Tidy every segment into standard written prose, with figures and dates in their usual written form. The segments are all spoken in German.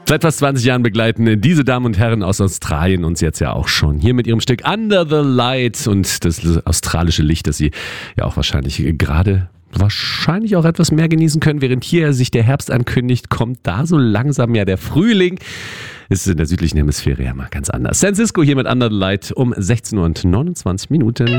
Seit fast 20 Jahren begleiten diese Damen und Herren aus Australien uns jetzt ja auch schon. Hier mit ihrem Stück Under the Light und das australische Licht, das sie ja auch wahrscheinlich auch etwas mehr genießen können. Während hier sich der Herbst ankündigt, kommt da so langsam ja der Frühling. Ist in der südlichen Hemisphäre ja mal ganz anders. San Cisco hier mit Under the Light um 16:29 Uhr.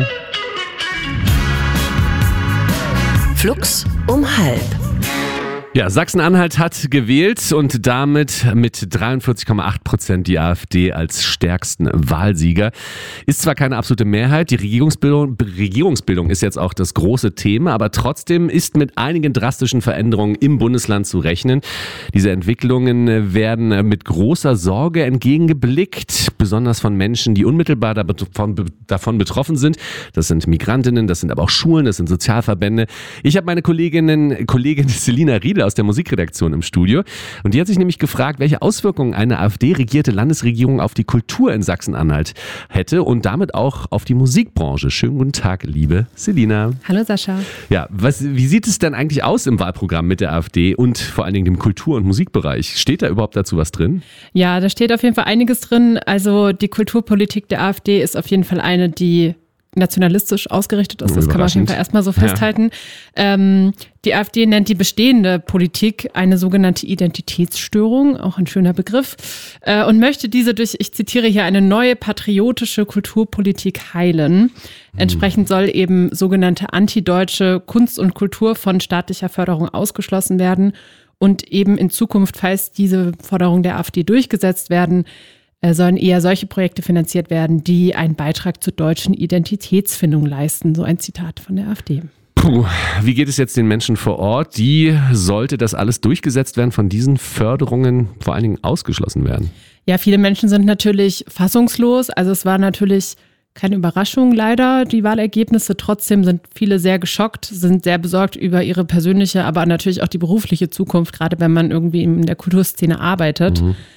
Flux um halb. Ja, Sachsen-Anhalt hat gewählt und damit mit 43,8% die AfD als stärksten Wahlsieger. Ist zwar keine absolute Mehrheit, die Regierungsbildung ist jetzt auch das große Thema, aber trotzdem ist mit einigen drastischen Veränderungen im Bundesland zu rechnen. Diese Entwicklungen werden mit großer Sorge entgegengeblickt, besonders von Menschen, die unmittelbar davon betroffen sind. Das sind Migrantinnen, das sind aber auch Schulen, das sind Sozialverbände. Ich habe meine Kollegin Selina Riedel aus der Musikredaktion im Studio. Und die hat sich nämlich gefragt, welche Auswirkungen eine AfD-regierte Landesregierung auf die Kultur in Sachsen-Anhalt hätte und damit auch auf die Musikbranche. Schönen guten Tag, liebe Selina. Hallo Sascha. Ja, wie sieht es denn eigentlich aus im Wahlprogramm mit der AfD und vor allen Dingen dem Kultur- und Musikbereich? Steht da überhaupt dazu was drin? Ja, da steht auf jeden Fall einiges drin. Also die Kulturpolitik der AfD ist auf jeden Fall eine, die nationalistisch ausgerichtet ist. Das kann man auf jeden Fall erstmal so festhalten. Ja. Die AfD nennt die bestehende Politik eine sogenannte Identitätsstörung, auch ein schöner Begriff, und möchte diese durch, ich zitiere hier, eine neue patriotische Kulturpolitik heilen. Entsprechend soll eben sogenannte antideutsche Kunst und Kultur von staatlicher Förderung ausgeschlossen werden und eben in Zukunft, falls diese Forderungen der AfD durchgesetzt werden, sollen eher solche Projekte finanziert werden, die einen Beitrag zur deutschen Identitätsfindung leisten. So ein Zitat von der AfD. Puh, wie geht es jetzt den Menschen vor Ort? Sollte das alles durchgesetzt werden, von diesen Förderungen vor allen Dingen ausgeschlossen werden? Ja, viele Menschen sind natürlich fassungslos. Also es war natürlich keine Überraschung leider, die Wahlergebnisse. Trotzdem sind viele sehr geschockt, sind sehr besorgt über ihre persönliche, aber natürlich auch die berufliche Zukunft, gerade wenn man irgendwie in der Kulturszene arbeitet.